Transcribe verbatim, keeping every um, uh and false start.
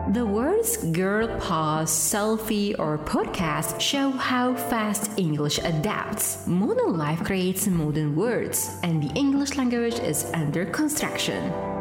The words girl pause, selfie, or podcast show how fast English adapts. Modern life creates modern words, and the English language is under construction.